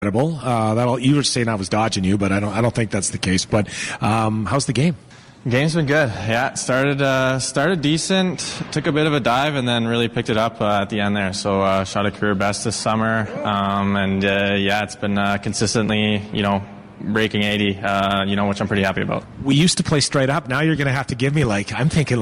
That'll you were saying I was dodging you, but I don't think that's the case. But how's the game? Game's been good. Yeah, started decent, took a bit of a dive, and then really picked it up at the end there. So shot a career best this summer, and it's been consistently, breaking 80, which I'm pretty happy about. We used to play straight up. Now you're going to have to give me I'm thinking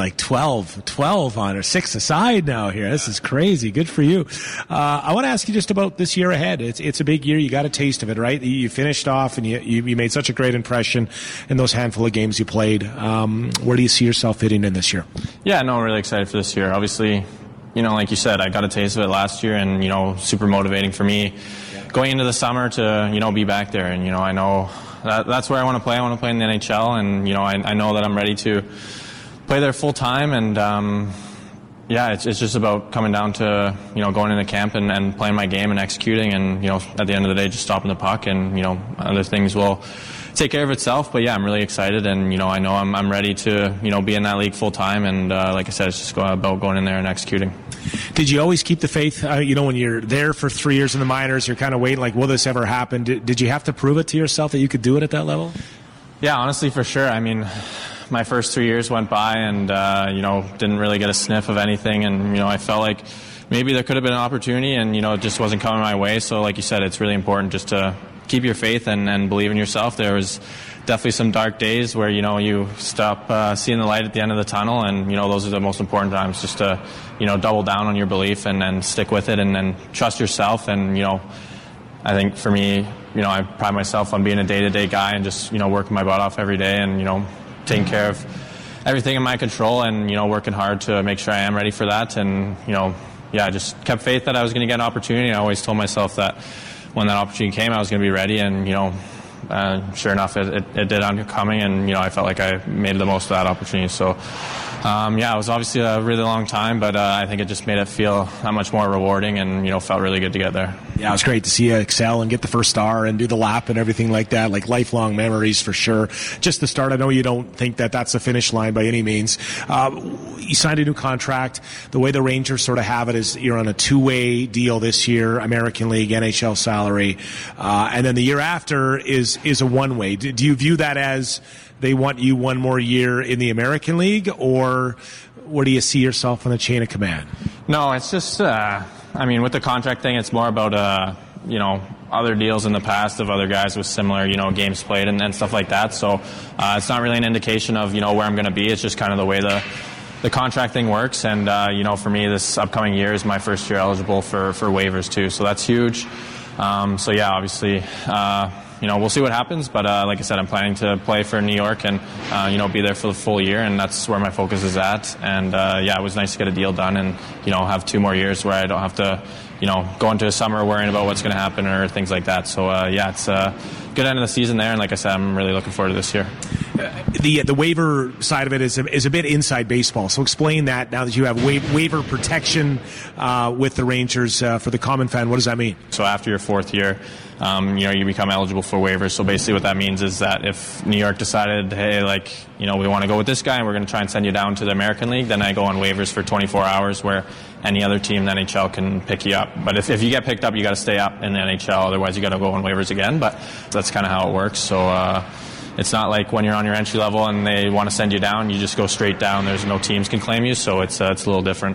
12 on or 6 aside now here. This is crazy. Good for you. I want to ask you just about this year ahead. It's a big year. You got a taste of it, right? You finished off and you made such a great impression in those handful of games you played. Where do you see yourself fitting in this year? Yeah, no, I'm really excited for this year. Obviously, like you said, I got a taste of it last year and, super motivating for me going into the summer to, be back there. And, I know that's where I want to play. I want to play in the NHL. And, I know that I'm ready to play there full time. And, it's just about coming down to, going into camp and playing my game and executing. And, at the end of the day, just stopping the puck and, other things will take care of itself. But, I'm really excited. And, I know I'm ready to, be in that league full time. And, like I said, it's just about going in there and executing. Did you always keep the faith? When you're there for 3 years in the minors, you're kind of waiting, will this ever happen? Did you have to prove it to yourself that you could do it at that level? Yeah, honestly, for sure. I mean, my first 3 years went by and, didn't really get a sniff of anything. And, I felt like maybe there could have been an opportunity and, it just wasn't coming my way. So like you said, it's really important just to keep your faith and believe in yourself. There was definitely some dark days where, you stop seeing the light at the end of the tunnel. And, those are the most important times, just to, double down on your belief and stick with it and trust yourself. And, I think for me, I pride myself on being a day-to-day guy and just, working my butt off every day and, taking care of everything in my control and, working hard to make sure I am ready for that. And, I just kept faith that I was going to get an opportunity. I always told myself that when that opportunity came, I was going to be ready. And, sure enough, it did end up coming. And, I felt like I made the most of that opportunity. So, it was obviously a really long time, but I think it just made it feel that much more rewarding and, felt really good to get there. Yeah, it was great to see you excel and get the first star and do the lap and everything like that, lifelong memories for sure. Just the start, I know you don't think that that's the finish line by any means. You signed a new contract. The way the Rangers sort of have it is you're on a 2-way deal this year, American League, NHL salary, and then the year after is a 1-way. Do you view that as they want you one more year in the American League, or where do you see yourself on the chain of command? No, it's just, with the contract thing, it's more about, other deals in the past of other guys with similar, games played and stuff like that. So it's not really an indication of, where I'm going to be. It's just kind of the way the contract thing works. And, for me, this upcoming year is my first year eligible for waivers too. So that's huge. Obviously, we'll see what happens, but like I said, I'm planning to play for New York and, be there for the full year, and that's where my focus is at. And, it was nice to get a deal done and, have 2 more years where I don't have to, go into a summer worrying about what's going to happen or things like that. So, it's a good end of the season there, and like I said, I'm really looking forward to this year. The waiver side of it is a bit inside baseball. So explain that now that you have waiver protection with the Rangers for the common fan. What does that mean? So after your 4th year, you become eligible for waivers. So basically what that means is that if New York decided, hey, we want to go with this guy and we're going to try and send you down to the American League, then I go on waivers for 24 hours where any other team in the NHL can pick you up. But if you get picked up, you got to stay up in the NHL. Otherwise, you got to go on waivers again. But that's kind of how it works. So it's not like when you're on your entry level and they want to send you down, you just go straight down. There's no teams can claim you. So it's a little different.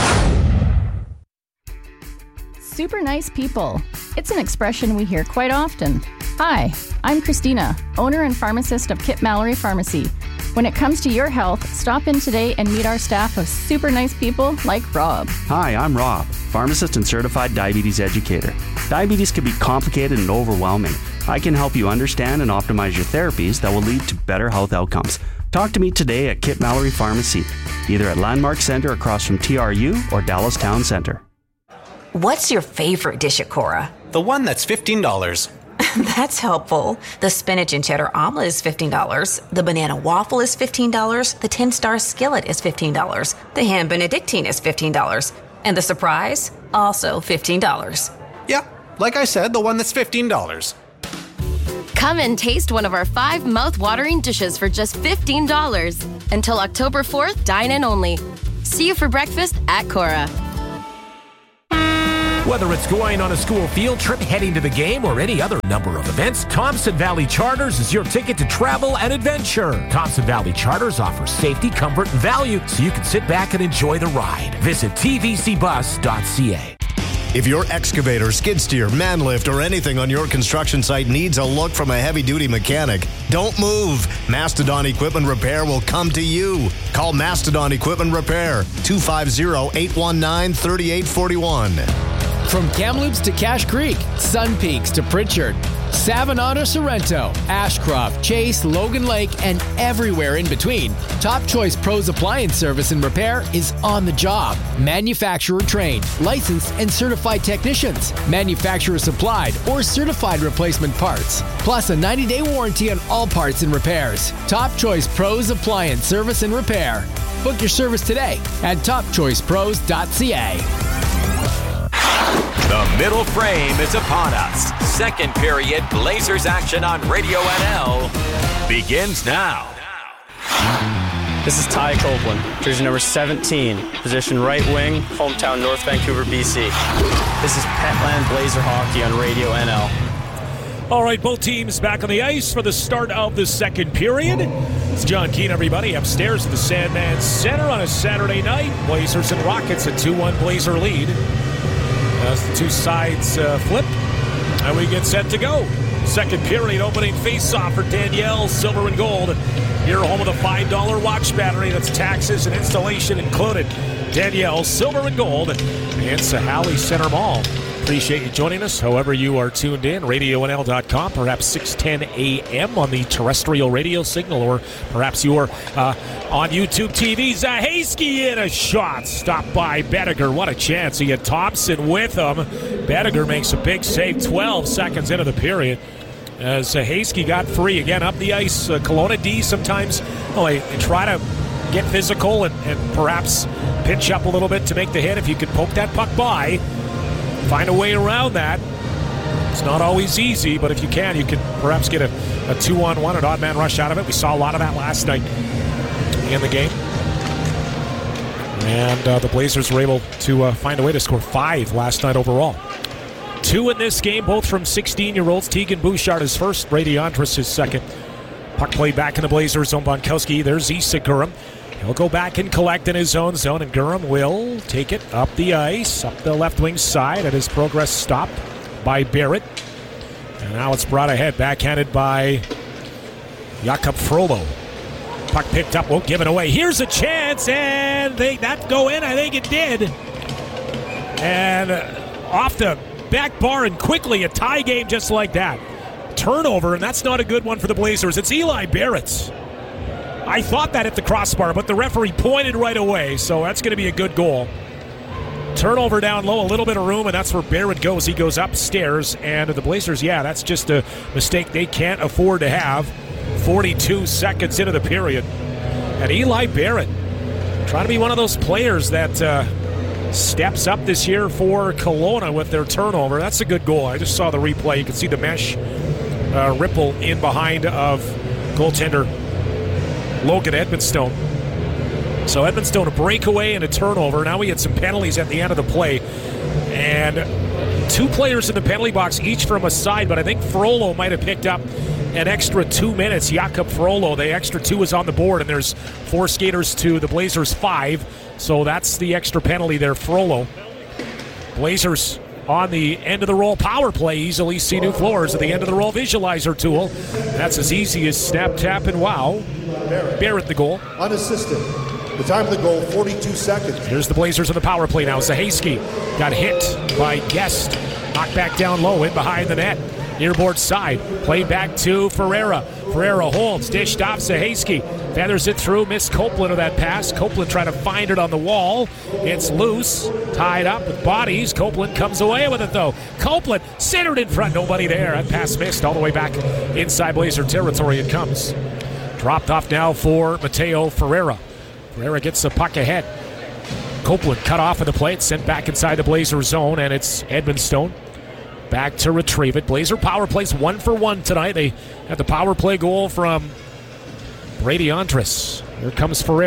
Super nice people. It's an expression we hear quite often. Hi, I'm Christina, owner and pharmacist of Kip Mallory Pharmacy. When it comes to your health, stop in today and meet our staff of super nice people like Rob. Hi, I'm Rob, pharmacist and certified diabetes educator. Diabetes can be complicated and overwhelming. I can help you understand and optimize your therapies that will lead to better health outcomes. Talk to me today at Kip Mallory Pharmacy, either at Landmark Center across from TRU or Dallas Town Center. What's your favorite dish at Cora? The one that's $15. That's helpful. The spinach and cheddar omelet is $15. The banana waffle is $15. The 10-star skillet is $15. The ham benedictine is $15. And the surprise? Also $15. Yeah, like I said, the one that's $15. Come and taste one of our 5 mouth-watering dishes for just $15. Until October 4th, dine in only. See you for breakfast at Cora. Whether it's going on a school field trip, heading to the game, or any other number of events, Thompson Valley Charters is your ticket to travel and adventure. Thompson Valley Charters offers safety, comfort, and value so you can sit back and enjoy the ride. Visit tvcbus.ca. If your excavator, skid steer, man lift, or anything on your construction site needs a look from a heavy-duty mechanic, don't move. Mastodon Equipment Repair will come to you. Call Mastodon Equipment Repair, 250-819-3841. From Kamloops to Cache Creek, Sun Peaks to Pritchard, Savannah to Sorrento, Ashcroft, Chase, Logan Lake, and everywhere in between, Top Choice Pros Appliance Service and Repair is on the job. Manufacturer trained, licensed, and certified technicians, manufacturer supplied or certified replacement parts, plus a 90-day warranty on all parts and repairs. Top Choice Pros Appliance Service and Repair. Book your service today at topchoicepros.ca. The middle frame is upon us. Second period Blazers action on Radio NL begins now. This is Ty Copeland, jersey number 17, position right wing, hometown North Vancouver, BC. This is Petland Blazer Hockey on Radio NL. All right, both teams back on the ice for the start of the second period. It's John Keane, everybody, upstairs at the Sandman Center on a Saturday night. Blazers and Rockets, a 2-1 Blazer lead. As the two sides flip, and we get set to go. Second period, opening face-off for Danielle, silver and gold. Here, home of the $5 watch battery. That's taxes and installation included. Danielle, silver and gold, and Sahali Center Mall. Appreciate you joining us, however you are tuned in. RadioNL.com, perhaps 6:10 a.m. on the terrestrial radio signal, or perhaps you are on YouTube TV. Zahaski in a shot. Stopped by Bettiger. What a chance. He had Thompson with him. Bettiger makes a big save 12 seconds into the period. Zahaski got free again up the ice. Kelowna D sometimes they try to get physical and perhaps pinch up a little bit to make the hit. If you could poke that puck by, find a way around that. It's not always easy, but if you can perhaps get a 2-on-1, an odd man rush out of it. We saw a lot of that last night in the game. And the Blazers were able to find a way to score 5 last night overall. 2 in this game, both from 16-year-olds. Tegan Bouchard is first, Brady Andrus is second. Puck played back in the Blazers zone. Bonkowski, there's Issa Gurum. He'll go back and collect in his own zone, and Gurum will take it up the ice, up the left wing side, and his progress stopped by Barrett. And now it's brought ahead, backhanded by Jakob Frollo. Puck picked up, won't give it away. Here's a chance, and that go in. I think it did. And off the back bar, and quickly a tie game just like that. Turnover, and that's not a good one for the Blazers. It's Eli Barrett. I thought that at the crossbar, but the referee pointed right away, so that's going to be a good goal. Turnover down low, a little bit of room, and that's where Barrett goes. He goes upstairs, and the Blazers, that's just a mistake they can't afford to have. 42 seconds into the period. And Eli Barrett, trying to be one of those players that steps up this year for Kelowna with their turnover. That's a good goal. I just saw the replay. You can see the mesh ripple in behind of goaltender Logan Edmonstone. So Edmonstone, a breakaway and a turnover. Now we had some penalties at the end of the play. And 2 players in the penalty box, each from a side, but I think Frollo might have picked up an extra 2 minutes. Jakob Frollo, the extra 2 is on the board, and there's 4 skaters to the Blazers 5. So that's the extra penalty there, Frollo. Blazers on the end of the roll power play, easily see new floors at the end of the roll visualizer tool. That's as easy as snap, tap, and wow. Barrett the goal. Unassisted. The time of the goal, 42 seconds. Here's the Blazers on the power play now. Zahaski got hit by Guest. Knocked back down low, in behind the net. Nearboard side. Played back to Ferreira. Ferreira holds, dished off Zahaski. Feathers it through, missed Copeland of that pass. Copeland trying to find it on the wall. It's loose, tied up with bodies. Copeland comes away with it though. Copeland centered in front, nobody there. That pass missed all the way back inside Blazer territory it comes. Dropped off now for Mateo Ferreira. Ferreira gets the puck ahead. Copeland cut off of the plate, sent back inside the Blazer zone, and it's Edmonstone back to retrieve it. Blazer power plays 1 for 1 tonight. They had the power play goal from Brady Andrus. Here comes Ferreira.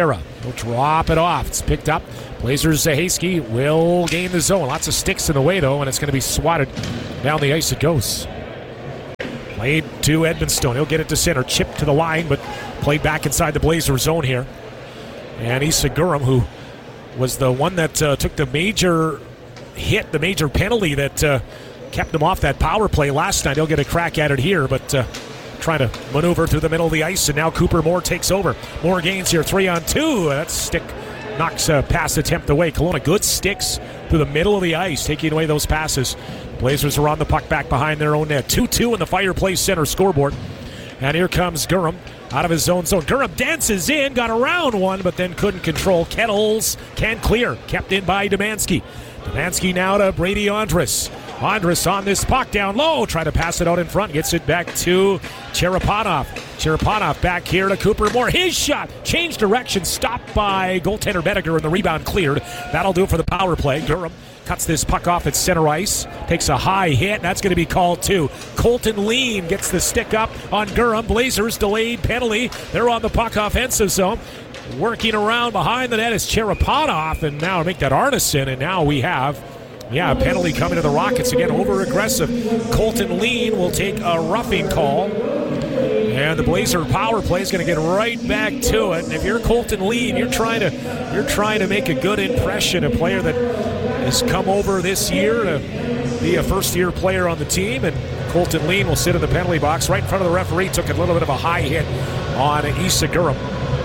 He'll drop it off. It's picked up. Blazers Zahaski will gain the zone. Lots of sticks in the way, though, and it's going to be swatted down the ice. It goes. Played to Edmonstone. He'll get it to center. Chipped to the line, but played back inside the Blazer zone here. And Issa Gurram, who was the one that took the major hit, the major penalty that kept him off that power play last night. He'll get a crack at it here, but trying to maneuver through the middle of the ice, and now Cooper Moore takes over. More gains here, 3-on-2. That stick knocks a pass attempt away. Kelowna, good sticks through the middle of the ice, taking away those passes. Blazers are on the puck back behind their own net. 2-2 in the Fireplace Center scoreboard. And here comes Gurram out of his own zone. Gurram dances in, got around one, but then couldn't control. Kettles can't clear. Kept in by Demansky. Demansky now to Brady Andrus. Andrus on this puck down low. Try to pass it out in front. Gets it back to Cherepanov. Cherepanov back here to Cooper Moore. His shot. Changed direction. Stopped by goaltender Bediger, and the rebound cleared. That'll do it for the power play. Gurram cuts this puck off at center ice. Takes a high hit. That's going to be called too. Colton Lean gets the stick up on Gurram. Blazers delayed penalty. They're on the puck offensive zone. Working around behind the net is Cherepanov, and now make that Arneson, and now we have a penalty coming to the Rockets again. Over-aggressive. Colton Lean will take a roughing call. And the Blazer power play is going to get right back to it. And if you're Colton Lean, you're trying to make a good impression, a player that has come over this year to be a first-year player on the team. And Colton Lean will sit in the penalty box right in front of the referee. Took a little bit of a high hit on Issa Gurram.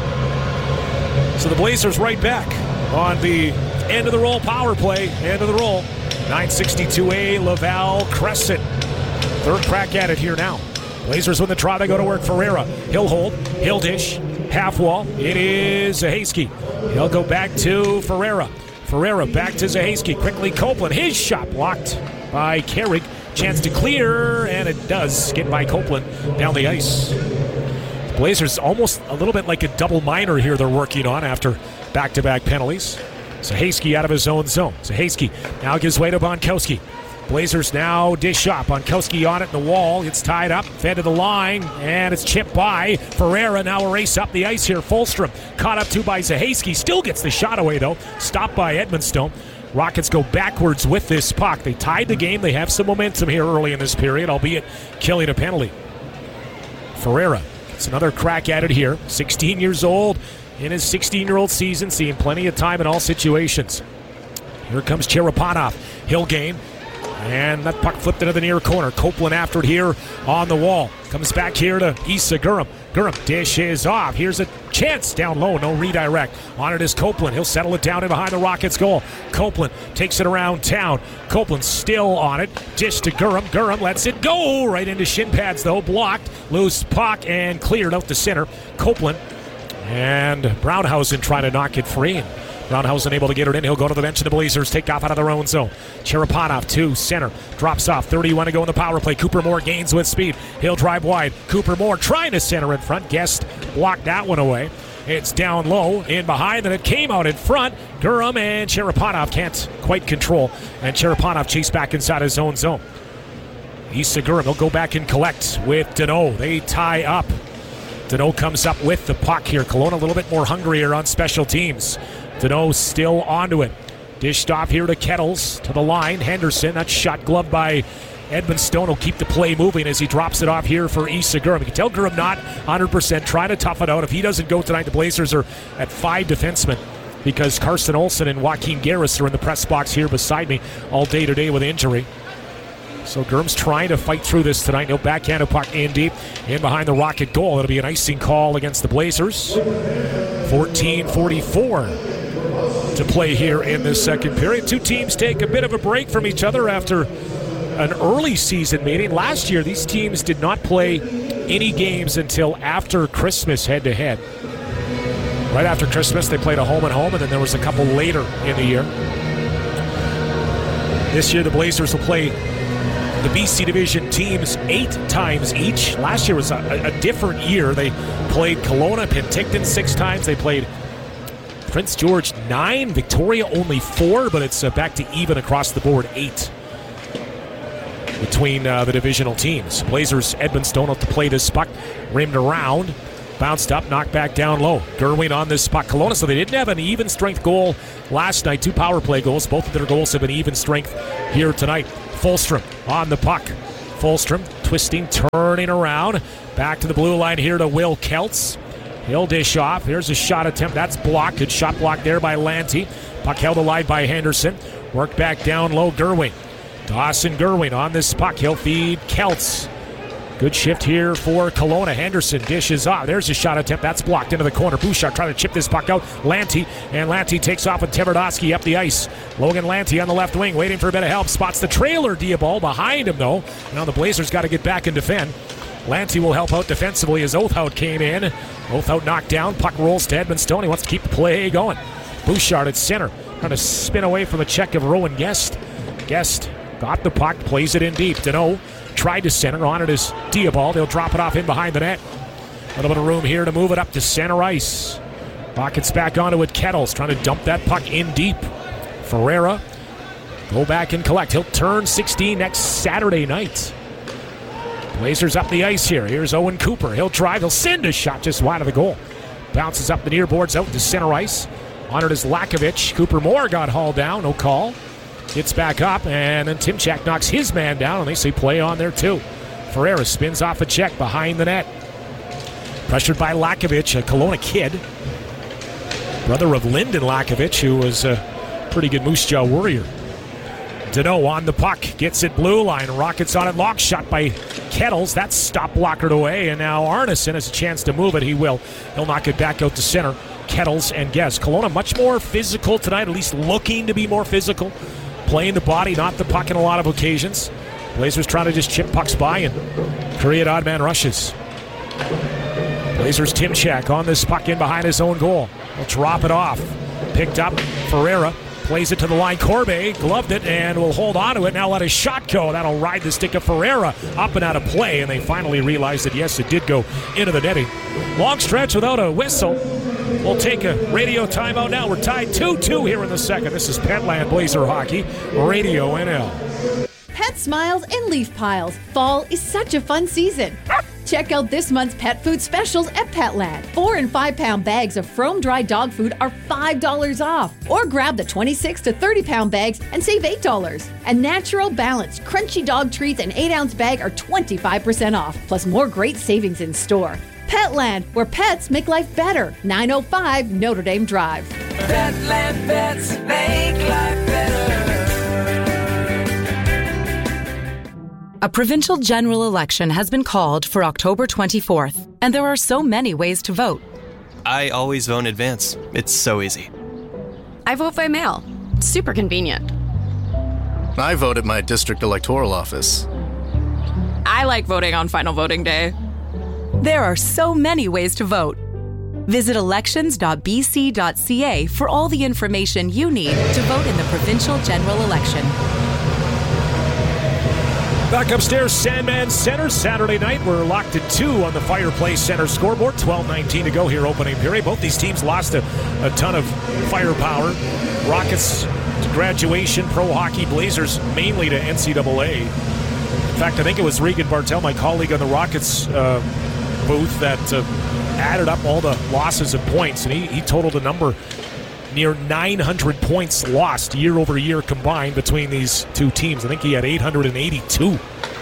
So the Blazers right back on the end of the roll power play. End of the roll. 962A Laval Crescent. Third crack at it here now. Blazers win the draw. They go to work. Ferreira. He'll hold. He'll dish. Half wall. It is Zahaski. He'll go back to Ferreira. Ferreira back to Zahaski. Quickly Copeland. His shot blocked by Carrick. Chance to clear, and it does get by Copeland down the ice. Blazers almost a little bit like a double minor here they're working on after back-to-back penalties. Zahaski out of his own zone. Zahaski now gives way to Bonkowski. Blazers now dish up. Bonkowski on it in the wall. It's tied up, fed to the line, and it's chipped by Ferreira. Now a race up the ice here. Fulstrom caught up to by Zahaski. Still gets the shot away, though. Stopped by Edmonstone. Rockets go backwards with this puck. They tied the game. They have some momentum here early in this period, albeit killing a penalty. Ferreira. It's another crack at it here. 16 years old in his 16-year-old season, seeing plenty of time in all situations. Here comes Cherepanov. He'll gain. And that puck flipped into the near corner. Copeland after it here on the wall. Comes back here to Issa Gurram. Gurram dishes off. Here's a chance down low. No redirect. On it is Copeland. He'll settle it down in behind the Rockets' goal. Copeland takes it around town. Copeland still on it. Dish to Gurram. Gurram lets it go. Right into shin pads, though. Blocked. Loose puck and cleared out the center. Copeland and Brownhausen trying to knock it free. Brownhausen able to get it in. He'll go to the bench, and the Blazers take off out of their own zone. Cherepanov to center. Drops off. 31 to go in the power play. Cooper Moore gains with speed. He'll drive wide. Cooper Moore trying to center in front. Guest blocked that one away. It's down low in behind, and it came out in front. Gurram and Cherepanov can't quite control. And Cherepanov chased back inside his own zone. Issa Gurram, he'll go back and collect with Deneau. They tie up. Deneau comes up with the puck here. Kelowna a little bit more hungrier on special teams. Deneau still onto it. Dished off here to Kettles, to the line. Henderson, that's shot gloved by Edmonstone. Will keep the play moving as he drops it off here for Issa Gurram. You can tell Gurram not 100%, trying to tough it out. If he doesn't go tonight, the Blazers are at 5 defensemen because Carson Olsen and Joaquin Garris are in the press box here beside me all day today with injury. So Gurram's trying to fight through this tonight. No backhand puck in deep. In behind the Rocket goal. It'll be an icing call against the Blazers. 14:44 to play here in this second period. Two teams take a bit of a break from each other after an early season meeting. Last year, these teams did not play any games until after Christmas head-to-head. Right after Christmas, they played a home-and-home, and then there was a couple later in the year. This year, the Blazers will play the BC Division teams 8 times each. Last year was a different year. They played Kelowna, Penticton 6 times. They played Prince George 9, Victoria only 4, but it's back to even across the board 8 between the divisional teams. Blazers, Edmonstone have to play this puck, rimmed around. Bounced up, knocked back down low. Gerwin on this puck. Kelowna, so they didn't have an even strength goal last night. 2 power play goals. Both of their goals have been even strength here tonight. Fulstrom on the puck. Fulstrom twisting, turning around. Back to the blue line here to Will Kelts. He'll dish off. Here's a shot attempt. That's blocked. Good shot blocked there by Lanty. Puck held alive by Henderson. Worked back down low. Gerwin. Dawson Gerwin on this puck. He'll feed Kelts. Good shift here for Kelowna. Henderson dishes off. There's a shot attempt. That's blocked into the corner. Bouchard trying to chip this puck out. Lanty takes off with Tverdovsky up the ice. Logan Lanty on the left wing waiting for a bit of help. Spots the trailer. Diabol behind him though. Now the Blazers got to get back and defend. Lanty will help out defensively as Oathhout came in. Oathhout knocked down. Puck rolls to Edmonstone. He wants to keep the play going. Bouchard at center. Trying to spin away from a check of Rowan Guest. Guest got the puck. Plays it in deep. Deneau tried to center. On it is Diabol. They'll drop it off in behind the net. A little bit of room here to move it up to center ice. Rockets back onto it. Kettles trying to dump that puck in deep. Ferreira go back and collect. He'll turn 16 next Saturday night. Blazers up the ice here. Here's Owen Cooper. He'll drive. He'll send a shot just wide of the goal. Bounces up the near boards out to center ice. On it is Lakovic. Cooper Moore got hauled down. No call. Gets back up, and then Timchak knocks his man down, and they say play on there too. Ferreira spins off a check behind the net. Pressured by Lakovic, a Kelowna kid. Brother of Lyndon Lakovic, who was a pretty good Moose Jaw warrior. Deneau on the puck, gets it blue line. Rockets on it, lock shot by Kettles. That's stop blockered away, and now Arneson has a chance to move it. He will. He'll knock it back out to center. Kettles and Guest. Kelowna much more physical tonight, at least looking to be more physical. Playing the body, not the puck in a lot of occasions. Blazers trying to just chip pucks by and create odd man rushes. Blazers Timchak on this puck in behind his own goal. He'll drop it off. Picked up. Ferreira plays it to the line. Corbe gloved it and will hold on to it. Now let his shot go. That'll ride the stick of Ferreira up and out of play. And they finally realized that, yes, it did go into the netting. Long stretch without a whistle. We'll take a radio timeout now. We're tied 2-2 here in the second. This is Petland Blazer Hockey, Radio NL. Pet smiles and leaf piles. Fall is such a fun season. Check out this month's pet food specials at Petland. 4 and 5 pound bags of Frome dry dog food are $5 off. Or grab the 26 to 30 pound bags and save $8. And Natural Balance crunchy dog treats and 8 ounce bag are 25% off. Plus more great savings in store. Petland, where pets make life better. 905 Notre Dame Drive. Petland pets make life better. A provincial general election has been called for October 24th, and there are so many ways to vote. I always vote in advance. It's so easy. I vote by mail. It's super convenient. I vote at my district electoral office. I like voting on final voting day. There are so many ways to vote. Visit elections.bc.ca for all the information you need to vote in the provincial general election. Back upstairs, Sandman Center, Saturday night. We're locked at 2 on the Fireplace Center scoreboard. 12:19 to go here, opening period. Both these teams lost a ton of firepower. Rockets to graduation, pro hockey, Blazers mainly to NCAA. In fact, I think it was Regan Bartel, my colleague on the Rockets booth, that added up all the losses and points, and he totaled a number near 900 points lost year over year combined between these two teams. I think he had 882.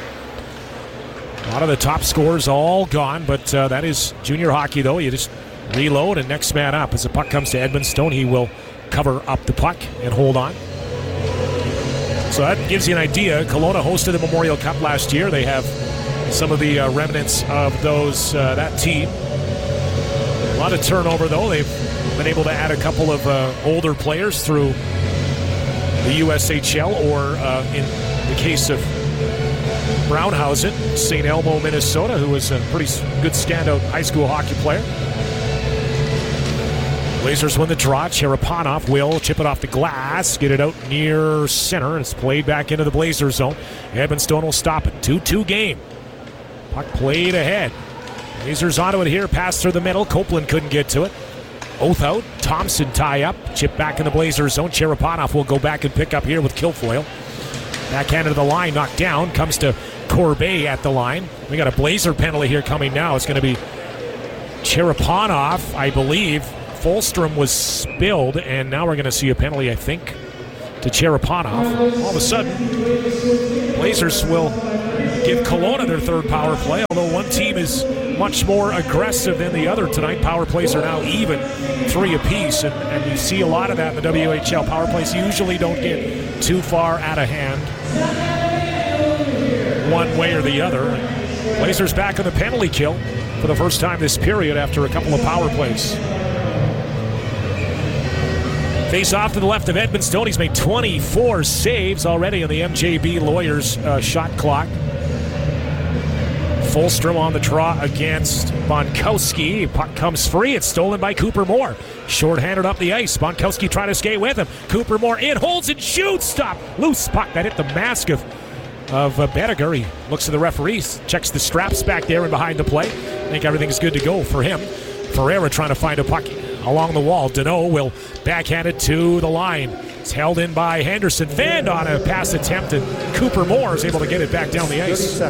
A lot of the top scores all gone, but that is junior hockey, though. You just reload and next man up. As the puck comes to Edmonstone, he will cover up the puck and hold on. So that gives you an idea. Kelowna hosted the Memorial Cup last year. They have some of the remnants of those that team. A lot of turnover, though. They've been able to add a couple of older players through the USHL, or in the case of Brownhausen, St. Elmo, Minnesota, who was a pretty good standout high school hockey player. Blazers win the draw. Cherepanov will chip it off the glass, get it out near center, and it's played back into the Blazer zone. Edmonstone will stop it. 2-2 game. Puck played ahead. Blazers onto it here, pass through the middle. Copeland couldn't get to it. Oathhout, Thompson tie up, chip back in the Blazers zone. Cherepanov will go back and pick up here with Kilfoyle. Backhand to the line, knocked down, comes to Corbe at the line. We got a Blazer penalty here coming now. It's going to be Cherepanov, I believe, Fulstrom was spilled, and now we're going to see a penalty, I think, to Cherepanov. All of a sudden, Blazers will give Kelowna their third power play, although one team is much more aggressive than the other tonight. Power plays are now even, 3 apiece, and you see a lot of that in the WHL. Power plays usually don't get too far out of hand one way or the other. Blazers back on the penalty kill for the first time this period after a couple of power plays. Face off to the left of Edmonstone. He's made 24 saves already on the MJB Lawyers shot clock. Fulstrom on the draw against Bonkowski. Puck comes free. It's stolen by Cooper Moore. Short-handed up the ice. Bonkowski trying to skate with him. Cooper Moore in, holds and shoots. Stop. Loose puck that hit the mask of Bettiger. He looks at the referees, checks the straps back there and behind the play. I think everything's good to go for him. Ferreira trying to find a puck along the wall. Deneau will backhand it to the line. It's held in by Henderson. Fanned on a pass attempt, and Cooper Moore is able to get it back down the ice.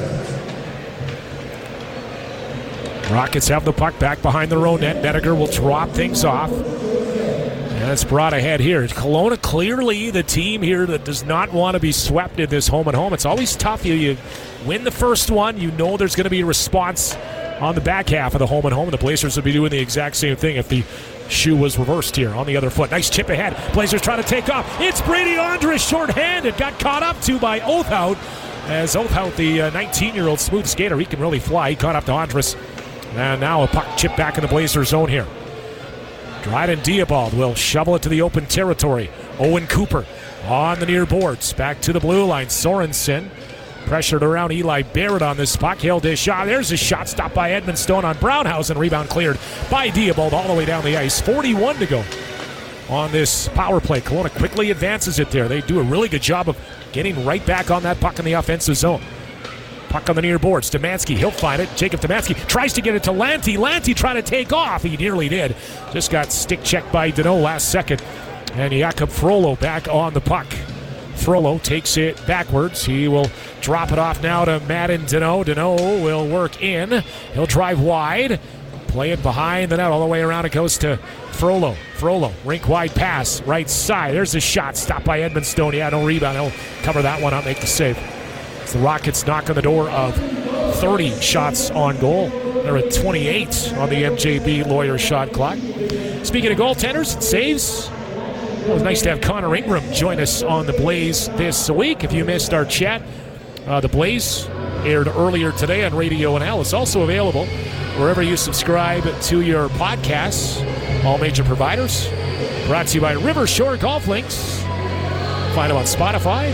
Rockets have the puck back behind their own net. Bettiger will drop things off. And it's brought ahead here. Kelowna clearly the team here that does not want to be swept in this home and home. It's always tough. You win the first one, you know there's going to be a response on the back half of the home and home. The Blazers would be doing the exact same thing if the shoe was reversed here on the other foot. Nice chip ahead. Blazers trying to take off. It's Brady Andrus short-handed. Got caught up to by Oathout. As Oathout, the 19-year-old smooth skater, he can really fly. He caught up to Andrus. And now a puck chip back in the Blazer zone here. Dryden Diabald will shovel it to the open territory. Owen Cooper on the near boards. Back to the blue line. Sorensen pressured around Eli Barrett on this puck. Held his shot. There's a shot stopped by Edmonstone on Brownhouse, and rebound cleared by Diabald all the way down the ice. 41 to go on this power play. Kelowna quickly advances it there. They do a really good job of getting right back on that puck in the offensive zone. Puck on the near boards. Demansky, he'll find it. Jacob Demansky tries to get it to Lanty. Lanty trying to take off. He nearly did. Just got stick checked by Deneau last second. And Jakob Frollo back on the puck. Frollo takes it backwards. He will drop it off now to Madden Deneau. Deneau will work in. He'll drive wide. Play it behind the net all the way around. It goes to Frollo. Frollo, rink wide pass, right side. There's a shot stopped by Edmonstone. Yeah, no rebound. He'll cover that one up, make the save. The Rockets knock on the door of 30 shots on goal. They're at 28 on the MJB Lawyer shot clock. Speaking of goaltenders and saves, it was nice to have Connor Ingram join us on The Blaze this week. If you missed our chat, The Blaze aired earlier today on Radio NL. It's also available wherever you subscribe to your podcasts, all major providers. Brought to you by River Shore Golf Links. Find them on Spotify,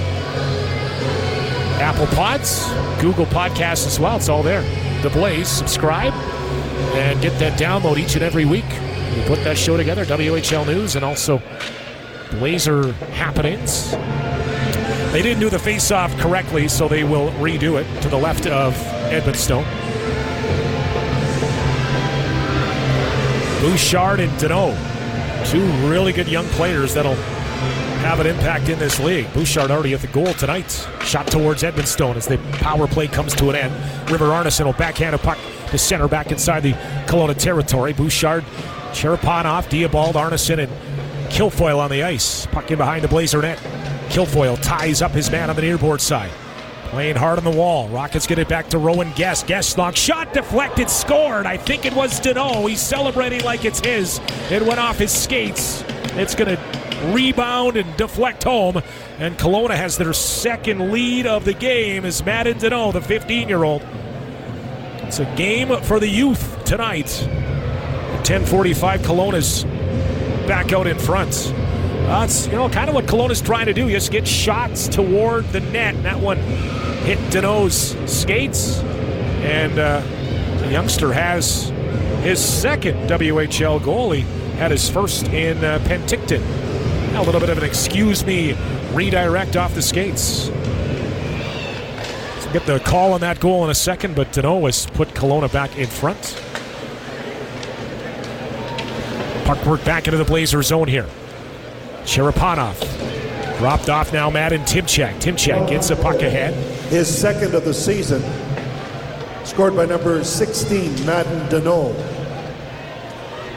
Apple Pods, Google Podcasts as well. It's all there. The Blaze. Subscribe and get that download each and every week. We put that show together, WHL News, and also Blazer happenings. They didn't do the face-off correctly, so they will redo it to the left of Edmonstone. Bouchard and Deneau, two really good young players that'll have an impact in this league. Bouchard already at the goal tonight. Shot towards Edmonstone as the power play comes to an end. River Arneson will backhand a puck to center back inside the Kelowna territory. Bouchard, Cherepanov, Diabald, Arneson, and Kilfoyle on the ice. Puck in behind the Blazer net. Kilfoyle ties up his man on the near board side. Playing hard on the wall. Rockets get it back to Rowan Guest. Guest long shot deflected, scored. I think it was Deneau. He's celebrating like it's his. It went off his skates. It's going to rebound and deflect home, and Kelowna has their second lead of the game as Madden Deneau, the 15-year-old. It's a game for the youth tonight. At 10:45, Kelowna's back out in front. That's kind of what Kelowna's trying to do. Just get shots toward the net. And that one hit Deneau's skates, and the youngster has his second WHL goal. He had his first in Penticton. A little bit of an excuse me redirect off the skates. So get the call on that goal in a second, but Deneau has put Kelowna back in front. Puck work back into the Blazer zone here. Cherepanov dropped off now. Madden Timchak. Timchak gets a puck ahead. His second of the season, scored by number 16, Madden Deneau.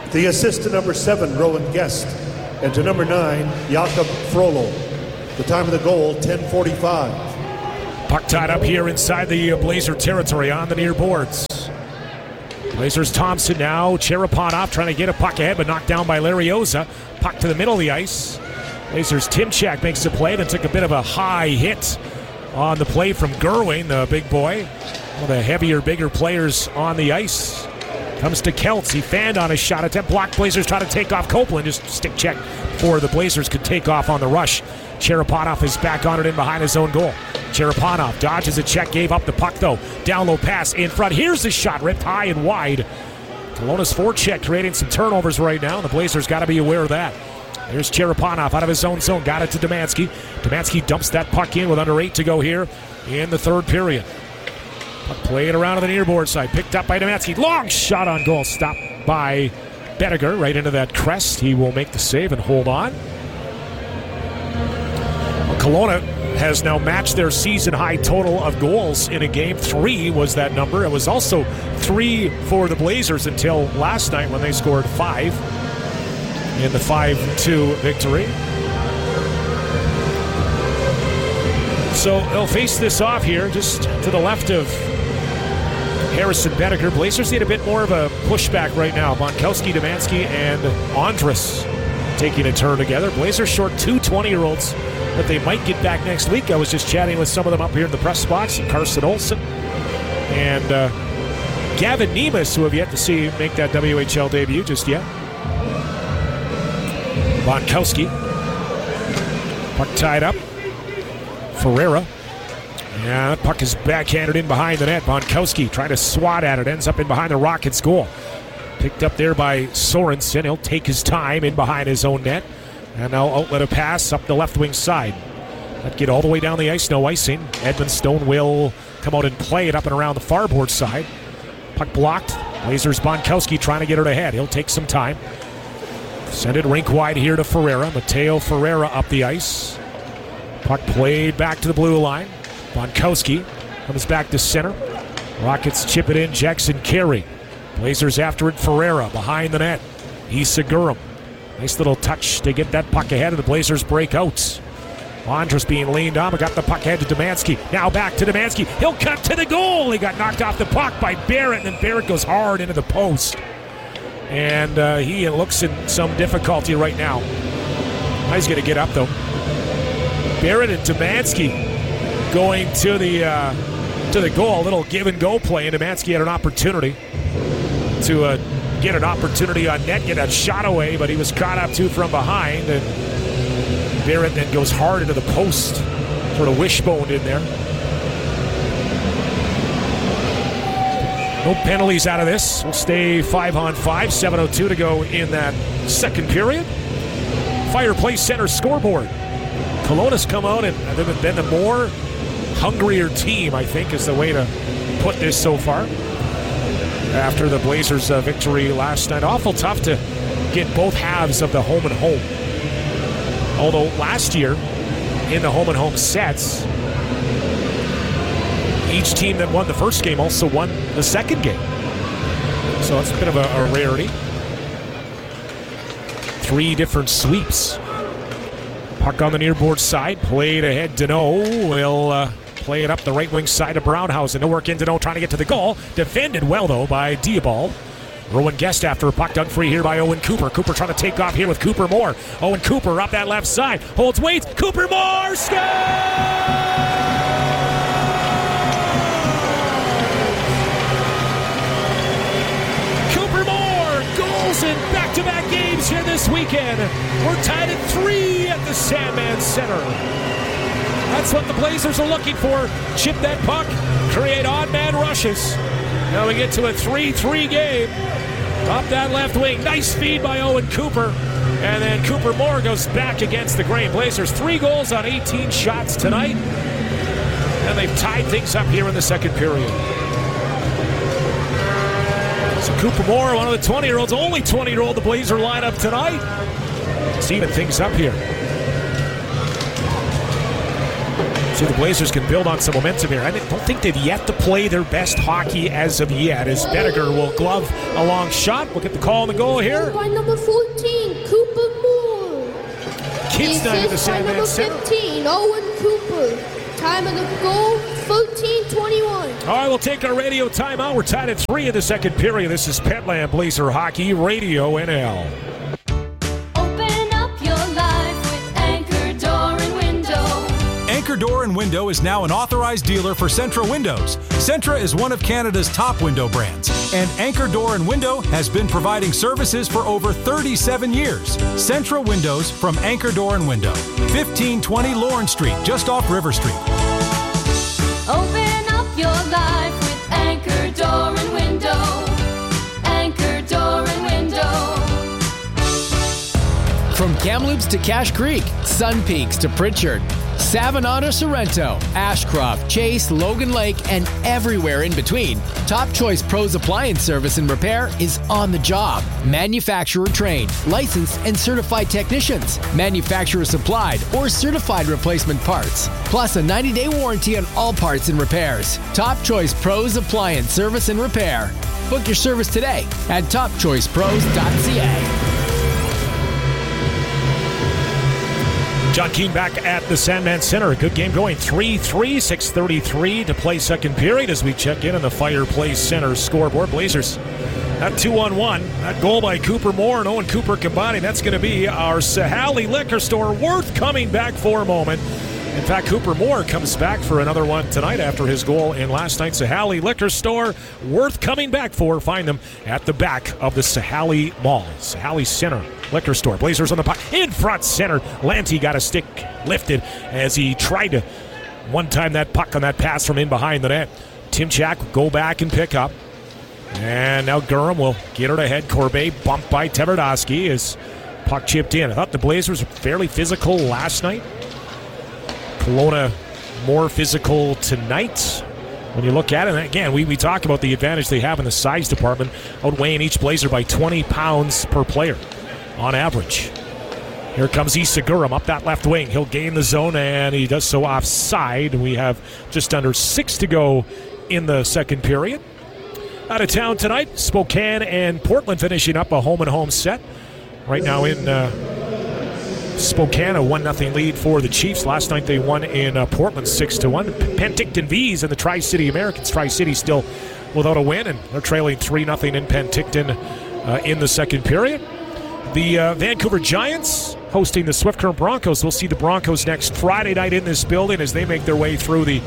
The assist to number 7, Rowan Guest, and to number 9, Jakob Frollo. The time of the goal, 10:45. Puck tied up here inside the Blazer territory on the near boards. Blazers Thompson now. Cherepanov trying to get a puck ahead, but knocked down by Larioza. Puck to the middle of the ice. Blazers Timchak makes the play, then took a bit of a high hit on the play from Gerwin, the big boy. One of the heavier, bigger players on the ice. Comes to Kelts. He fanned on his shot attempt. Blocked. Blazers try to take off Copeland. Just stick check before the Blazers could take off on the rush. Cherepanov is back on it in behind his own goal. Cherepanov dodges a check, gave up the puck though. Down low pass in front. Here's the shot, ripped high and wide. Kelowna's forecheck creating some turnovers right now. The Blazers got to be aware of that. There's Cherepanov out of his own zone. Got it to Domanski. Domanski dumps that puck in with under 8 to go here in the third period. Puck played around to the near board side. Picked up by Domanski. Long shot on goal. Stopped by Bettiger right into that crest. He will make the save and hold on. Kelowna has now matched their season-high total of goals in a game. 3 was that number. It was also 3 for the Blazers until last night when they scored 5 in the 5-2 victory. So they'll face this off here just to the left of Harrison Bettiger. Blazers need a bit more of a pushback right now. Bonkowski, Domanski, and Andrus taking a turn together. Blazers short 2 20-year-olds that they might get back next week. I was just chatting with some of them up here in the press box. Carson Olsen and Gavin Nemus, who have yet to see make that WHL debut just yet. Bonkowski. Puck tied up. Ferreira. Yeah, the puck is backhanded in behind the net. Bonkowski trying to swat at it. Ends up in behind the Rockets' goal. Picked up there by Sorensen. He'll take his time in behind his own net. And now outlet a pass up the left wing side. That get all the way down the ice, no icing. Edmonstone will come out and play it up and around the far board side. Puck blocked. Blazers Bonkowski trying to get it ahead. He'll take some time. Send it rink wide here to Ferreira. Mateo Ferreira up the ice. Puck played back to the blue line. Bonkowski comes back to center. Rockets chip it in. Jackson Carey. Blazers after it. Ferreira behind the net. Issa Gurum. Nice little touch to get that puck ahead, and the Blazers break out. Andrus being leaned on, but got the puck ahead to Domanski. Now back to Domanski. He'll cut to the goal. He got knocked off the puck by Barrett, and then Barrett goes hard into the post. And he looks in some difficulty right now. He's going to get up, though. Barrett and Domanski going to the goal. A little give-and-go play, and Domanski had an opportunity to get an opportunity on net, get a shot away, but he was caught up too from behind, and Barrett then goes hard into the post, sort of wishboned in there. No penalties out of this. We'll stay 5-on-5, 7:02 to go in that second period. Fireplace Center scoreboard. Kelowna's come out and been the more hungrier team, I think, is the way to put this so far. After the Blazers' victory last night. Awful tough to get both halves of the home and home. Although last year, in the home and home sets, each team that won the first game also won the second game. So it's a bit of a rarity. 3 different sweeps. Puck on the near board side, played ahead. Deneau will play it up the right wing side of Brownhausen. No work in Deneau trying to get to the goal. Defended well, though, by Diabal. Rowan Guest after a puck dug free here by Owen Cooper. Cooper trying to take off here with Cooper Moore. Owen Cooper up that left side. Holds, waits. Cooper Moore scores! Cooper Moore goals in back-to-back games here this weekend. We're tied at 3 at the Sandman Center. That's what the Blazers are looking for. Chip that puck, create odd man rushes. Now we get to a 3-3 game. Up that left wing. Nice feed by Owen Cooper. And then Cooper Moore goes back against the grain. Blazers 3 goals on 18 shots tonight. And they've tied things up here in the second period. So Cooper Moore, one of the 20-year-olds, only 20-year-old the Blazer lineup tonight. It's even things up here. See if the Blazers can build on some momentum here. I don't think they've yet to play their best hockey as of yet, as Bettiger will glove a long shot. We'll get the call and the goal here. By number 14, Cooper Moore. Kids night at the Sandman Center. Number 15, Owen Cooper. Time of the goal, 13:21. All right, we'll take our radio timeout. We're tied at 3 in the second period. This is Petland Blazer Hockey Radio NL. Open up your life with Anchor Door and Window. Anchor Door and Window is now an authorized dealer for Centra Windows. Centra is one of Canada's top window brands, and Anchor Door and Window has been providing services for over 37 years. Centra Windows from Anchor Door and Window, 1520 Lawrence Street, just off River Street. Open up your life with Anchor Door and Window. Anchor Door and Window. From Kamloops to Cache Creek, Sun Peaks to Pritchard, Savannah to Sorrento, Ashcroft, Chase, Logan Lake, and everywhere in between, Top Choice Pros Appliance Service and Repair is on the job. Manufacturer trained, licensed, and certified technicians, manufacturer supplied or certified replacement parts, plus a 90-day warranty on all parts and repairs. Top Choice Pros Appliance Service and Repair. Book your service today at topchoicepros.ca. John Keane back at the Sandman Center. A good game going. 3-3, 6:33 to play second period as we check in on the Fireplace Center scoreboard. Blazers at 2-on-1. That goal by Cooper Moore and Owen Cooper combining. That's going to be our Sahali Liquor Store worth coming back for a moment. In fact, Cooper Moore comes back for another one tonight after his goal in last night's Sahali Liquor Store. Worth coming back for. Find them at the back of the Sahali Mall. Sahali Center Liquor Store. Blazers on the puck. In front center. Lanty got a stick lifted as he tried to one-time that puck on that pass from in behind the net. Timchak will go back and pick up. And now Durham will get it ahead. Corbet bumped by Tverdovsky as puck chipped in. I thought the Blazers were fairly physical last night. Kelowna more physical tonight when you look at it. And again, we talk about the advantage they have in the size department, outweighing each Blazer by 20 pounds per player on average. Here comes Isagurum up that left wing. He'll gain the zone, and he does so offside. We have just under 6 to go in the second period. Out of town tonight, Spokane and Portland finishing up a home-and-home set. Right now in Spokane, a 1-0 lead for the Chiefs. Last night they won in Portland 6-1. Penticton V's and the Tri-City Americans. Tri-City still without a win, and they're trailing 3-0 in Penticton in the second period. The Vancouver Giants hosting the Swift Current Broncos. We'll see the Broncos next Friday night in this building as they make their way through the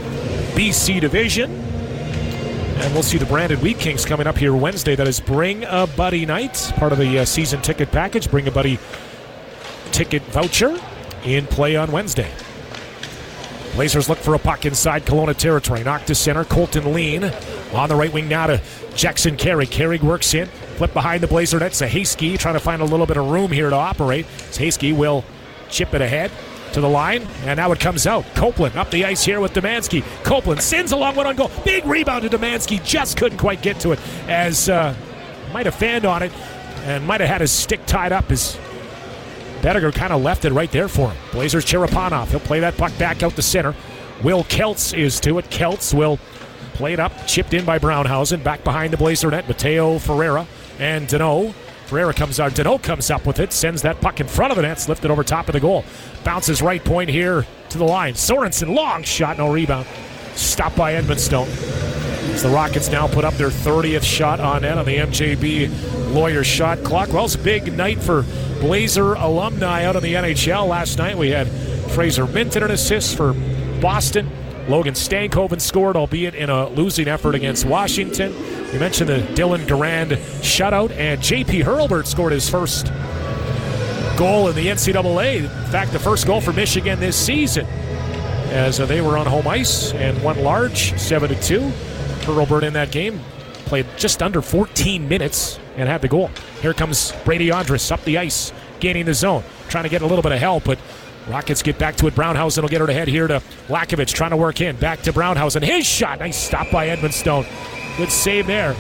BC Division. And we'll see the Brandon Wheat Kings coming up here Wednesday. That is Bring a Buddy night, part of the season ticket package. Bring a Buddy ticket voucher in play on Wednesday. Blazers look for a puck inside Kelowna territory. Knocked to center. Colton Lean on the right wing now to Jackson Carrig. Carrig works in. Flip behind the Blazer net. Zahaski trying to find a little bit of room here to operate. Zahaski will chip it ahead to the line, and now it comes out. Copeland up the ice here with Demansky. Copeland sends a long one on goal. Big rebound to Demansky. Just couldn't quite get to it as might have fanned on it and might have had his stick tied up as Bettiger kind of left it right there for him. Blazers Cherepanov. He'll play that puck back out the center. Will Kelts is to it. Kelts will play it up. Chipped in by Brownhausen. Back behind the Blazer net. Mateo Ferreira and Deneau. Ferreira comes out. Deneau comes up with it. Sends that puck in front of the net. It's lifted over top of the goal. Bounces right point here to the line. Sorensen, long shot. No rebound. Stopped by Edmonstone. As the Rockets now put up their 30th shot on net on the MJB Lawyer shot clock. Well, it's a big night for Blazer alumni out in the NHL. Last night we had Fraser Minton an assist for Boston. Logan Stankoven scored, albeit in a losing effort against Washington. We mentioned the Dylan Durand shutout, and J.P. Hurlburt scored his first goal in the NCAA. In fact, the first goal for Michigan this season, as they were on home ice and won large, 7-2. Hurlburt in that game played just under 14 minutes and had the goal. Here comes Brady Andrus up the ice, gaining the zone, trying to get a little bit of help, but Rockets get back to it. Brownhausen will get her ahead here to Lakovic, trying to work in. Back to Brownhausen. His shot. Nice stop by Edmonstone. Good save there.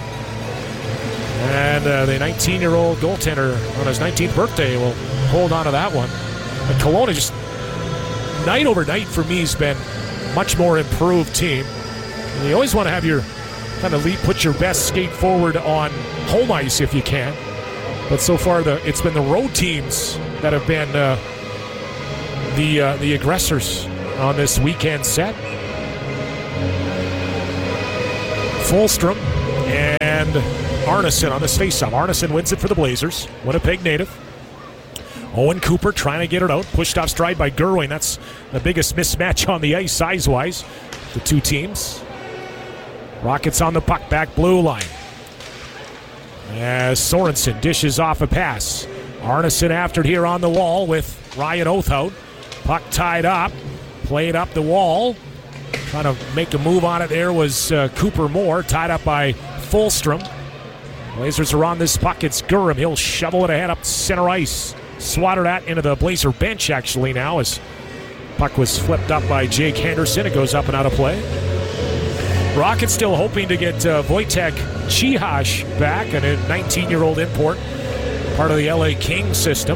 And the 19-year-old goaltender on his 19th birthday will hold on to that one. But Kelowna just night over night for me has been much more improved team. And you always want to have your kind of put your best skate forward on home ice if you can. But so far, it's been the road teams that have been the aggressors on this weekend set. Fulstrom and Arneson on this faceoff. Arneson wins it for the Blazers. Winnipeg native. Owen Cooper trying to get it out. Pushed off stride by Gerwing. That's the biggest mismatch on the ice size-wise. The two teams. Rockets on the puck, back blue line. As Sorensen dishes off a pass. Arneson after it here on the wall with Ryan Oathout. Puck tied up. Played up the wall. Trying to make a move on it there was Cooper Moore. Tied up by Fulstrom. Blazers are on this puck. It's Gurham. He'll shovel it ahead up center ice. Swatted that into the Blazer bench actually now as puck was flipped up by Jake Henderson. It goes up and out of play. Rockets still hoping to get Wojtek Chihash back, a 19-year-old import, part of the LA Kings system.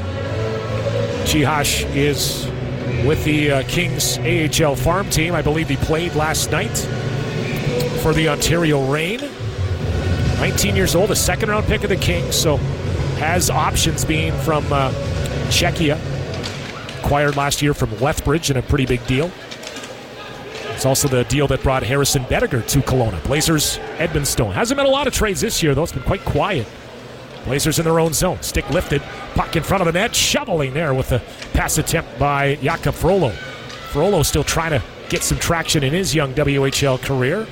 Chihash is with the Kings AHL farm team. I believe he played last night for the Ontario Reign. 19 years old, a second-round pick of the Kings, so has options being from Czechia. Acquired last year from Lethbridge in a pretty big deal. It's also the deal that brought Harrison Bettiger to Kelowna. Blazers, Edmonstone. Hasn't been a lot of trades this year, though. It's been quite quiet. Blazers in their own zone. Stick lifted. Puck in front of the net. Shoveling there with the pass attempt by Jakob Frollo. Frollo still trying to get some traction in his young WHL career.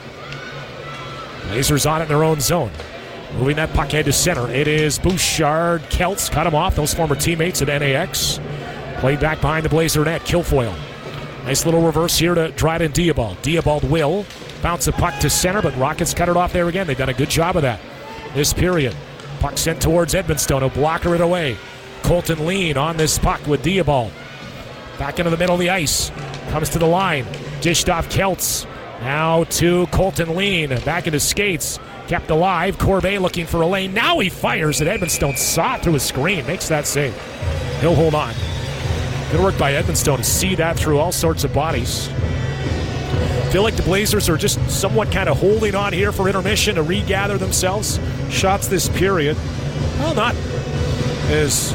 Blazers on it in their own zone. Moving that puck head to center. It is Bouchard. Kelts cut him off. Those former teammates at NAX. Played back behind the Blazer net. Kilfoyle. Nice little reverse here to Dryden Diabald. Diabald will bounce the puck to center, but Rockets cut it off there again. They've done a good job of that this period. Puck sent towards Edmonstone. A blocker it away. Colton Lean on this puck with Diabald. Back into the middle of the ice. Comes to the line. Dished off Kelts. Now to Colton Lean. Back into skates. Kept alive. Corbet looking for a lane. Now he fires at Edmonstone. Saw it through his screen. Makes that save. He'll hold on. Good work by Edmonstone to see that through all sorts of bodies. Feel like the Blazers are just somewhat kind of holding on here for intermission to regather themselves. Shots this period. Well, not as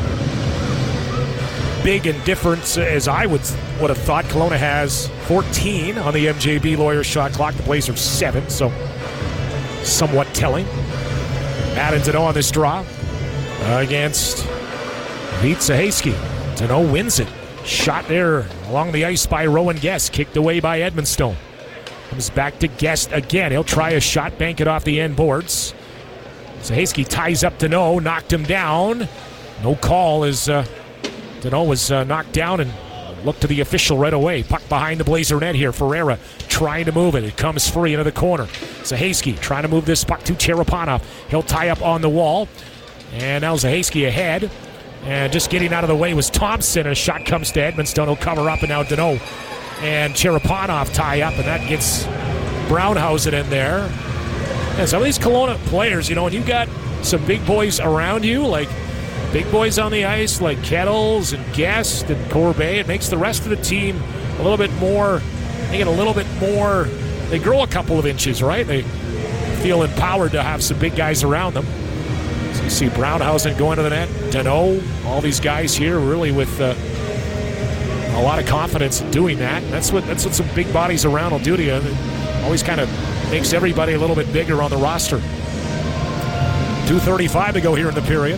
big and different as I would have thought. Kelowna has 14 on the MJB Lawyer shot clock. The Blazers 7, so somewhat telling. Adam Deneau on this draw against Pete Sahaski. Deneau wins it. Shot there along the ice by Rowan Guest. Kicked away by Edmonstone. Comes back to Guest again. He'll try a shot, bank it off the end boards. Sahaski ties up Deneau, knocked him down. No call as Deneau was knocked down and looked to the official right away. Puck behind the Blazer net here. Ferreira trying to move it. It comes free into the corner. Sahaski trying to move this puck to Cherepanov. He'll tie up on the wall. And now Sahaski ahead. And just getting out of the way was Thompson. A shot comes to Edmonstone. He'll cover up, and now Deneau and Cherepanov tie up, and that gets Brownhausen in there. And some of these Kelowna players, you know, when you've got some big boys around you, like big boys on the ice, like Kettles and Guest and Corbet, it makes the rest of the team a little bit more, they get a little bit more, they grow a couple of inches, right? They feel empowered to have some big guys around them. So you see Brownhausen going to the net, Deneau, all these guys here really with a lot of confidence in doing that. That's what some big bodies around will do to you. It always kind of makes everybody a little bit bigger on the roster. 2:35 to go here in the period.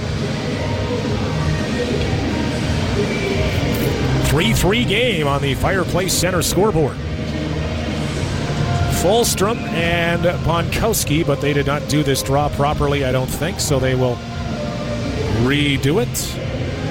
3-3 game on the Fireplace Center scoreboard. Fulstrom and Bonkowski, but they did not do this draw properly, I don't think, so they will redo it.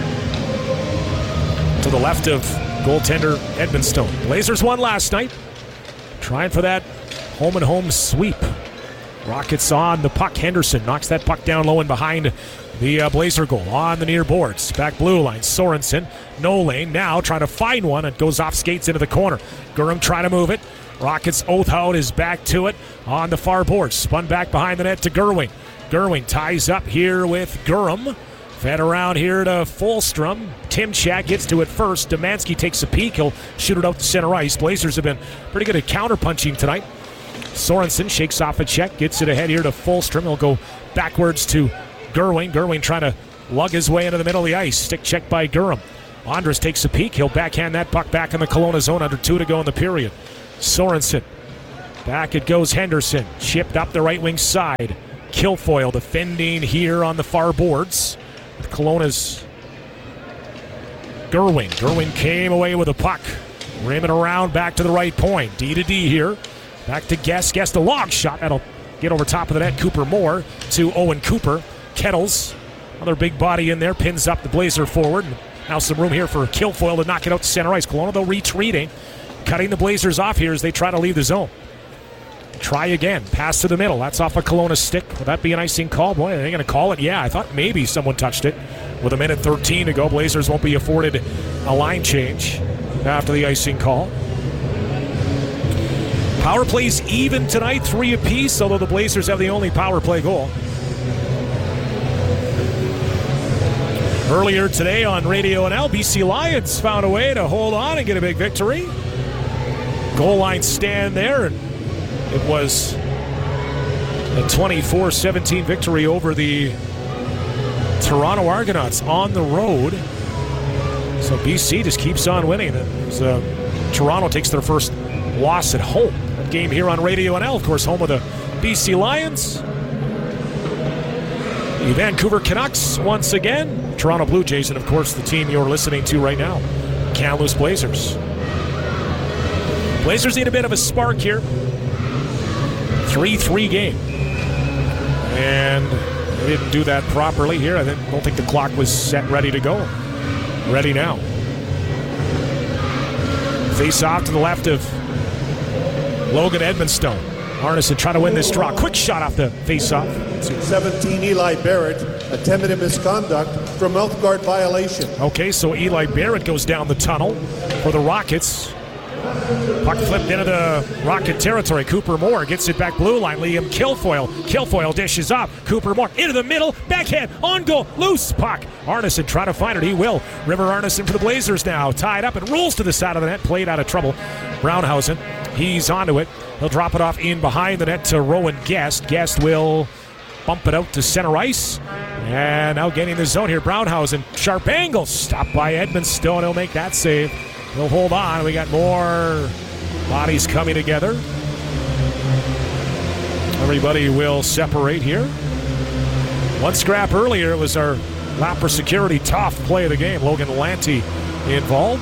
To the left of goaltender Edmonstone. Blazers won last night. Trying for that home-and-home sweep. Rockets on the puck. Henderson knocks that puck down low and behind the Blazer goal. On the near boards. Back blue line. Sorensen. No lane. Now trying to find one. It goes off skates into the corner. Gurham trying to move it. Rockets Oathout is back to it on the far boards. Spun back behind the net to Gerwing. Gerwing ties up here with Gurham. Fed around here to Fulstrom. Timchak gets to it first. Domanski takes a peek. He'll shoot it out to center ice. Blazers have been pretty good at counterpunching tonight. Sorensen shakes off a check, gets it ahead here to Fulstrom. He'll go backwards to Gerwing. Gerwing trying to lug his way into the middle of the ice. Stick check by Durham. Andres takes a peek. He'll backhand that puck back in the Kelowna zone under 2 to go in the period. Sorensen. Back it goes Henderson. Chipped up the right wing side. Kilfoyle defending here on the far boards. Kelowna's Gerwing. Gerwing came away with a puck. Rimming around back to the right point. D to D here. Back to Guest. Guest a long shot. That'll get over top of the net. Cooper Moore to Owen Cooper. Kettles. Another big body in there. Pins up the Blazer forward. Now some room here for Kilfoyle to knock it out to center ice. Kelowna though retreating. Cutting the Blazers off here as they try to leave the zone. Try again. Pass to the middle. That's off a Kelowna stick. Will that be an icing call? Boy, are they going to call it? Yeah, I thought maybe someone touched it. With 1:13 to go, Blazers won't be afforded a line change after the icing call. Power plays even tonight, 3 apiece, although the Blazers have the only power play goal. Earlier today on Radio NL, BC Lions found a way to hold on and get a big victory. Goal line stand there, and it was a 24-17 victory over the Toronto Argonauts on the road. So BC just keeps on winning. Toronto takes their first loss at home. That game here on Radio NL, of course, home of the BC Lions. The Vancouver Canucks once again. Toronto Blue Jays, and of course the team you're listening to right now, Kamloops Blazers. Blazers need a bit of a spark here. 3-3 game. And they didn't do that properly here. I don't think the clock was set ready to go. Ready now. Face off to the left of Logan Edmonstone. Arneson trying to win this draw. Quick shot off the face-off. 17, Eli Barrett attempted a misconduct for mouth guard violation. Okay, so Eli Barrett goes down the tunnel for the Rockets. Puck flipped into the Rocket territory. Cooper Moore gets it back blue line. Liam Kilfoyle. Kilfoyle dishes off. Cooper Moore into the middle. Backhand. On goal. Loose puck. Arneson trying to find it. He will. River Arneson for the Blazers now. Tied up and rolls to the side of the net. Played out of trouble. Brownhausen. He's onto it. He'll drop it off in behind the net to Rowan Guest. Guest will bump it out to center ice. And now getting the zone here. Brownhausen. Sharp angle. Stopped by Edmonstone. He'll make that save. He'll hold on. We got more bodies coming together. Everybody will separate here. One scrap earlier. It was our Lapper Security top play of the game. Logan Lanty involved.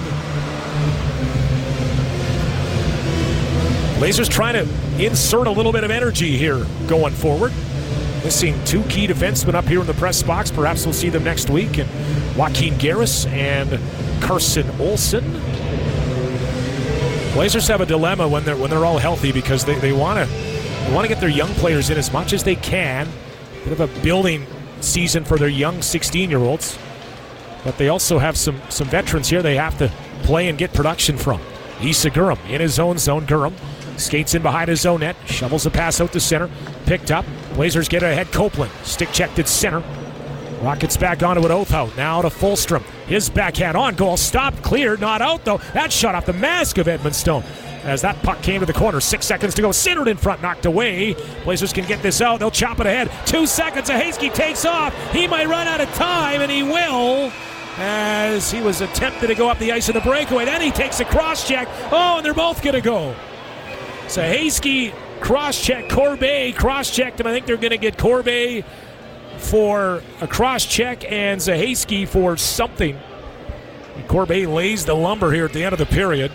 Blazers trying to insert a little bit of energy here going forward. Missing 2 key defensemen up here in the press box. Perhaps we'll see them next week. And Joaquin Garris and Carson Olsen. Blazers have a dilemma when they're all healthy because they want to get their young players in as much as they can. Bit of a building season for their young 16-year-olds. But they also have some veterans here they have to play and get production from. Issa Gurham in his own zone. Gurham skates in behind his own net. Shovels a pass out to center. Picked up. Blazers get ahead. Copeland. Stick checked at center. Rockets back onto it. Oathhout. Now to Fulstrom. His backhand on goal. Stopped. Cleared. Not out though. That shot off the mask of Edmonstone. As that puck came to the corner. 6 seconds to go. Centered in front. Knocked away. Blazers can get this out. They'll chop it ahead. 2 seconds. Zahaski takes off. He might run out of time, and he will. As he was attempted to go up the ice in the breakaway. Then he takes a cross-check. Oh, and they're both going to go. Zahaski cross-check. Corbet cross-checked him. I think they're going to get Corbet for a cross-check and Zahaski for something. Corbet lays the lumber here at the end of the period.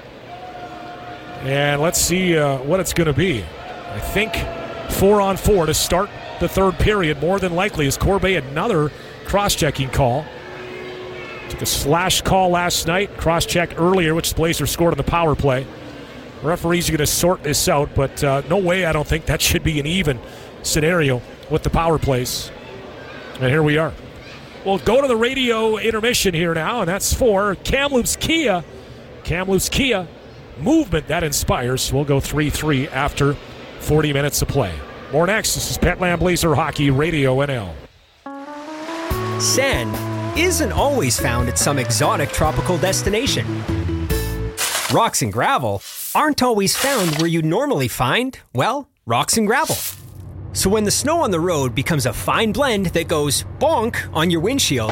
And let's see what it's going to be. I think 4-on-4 to start the third period, more than likely, as Corbet another cross-checking call. Took a slash call last night, cross-check earlier, which the Blazers scored on the power play. Referees are going to sort this out, but no way I don't think that should be an even scenario with the power plays. And here we are. We'll go to the radio intermission here now, and that's for Kamloops Kia. Kamloops Kia, movement that inspires. We'll go 3-3 after 40 minutes of play. More next. This is Petland Blazer Hockey Radio NL. Sand isn't always found at some exotic tropical destination. Rocks and gravel aren't always found where you'd normally find, well, rocks and gravel. So when the snow on the road becomes a fine blend that goes bonk on your windshield,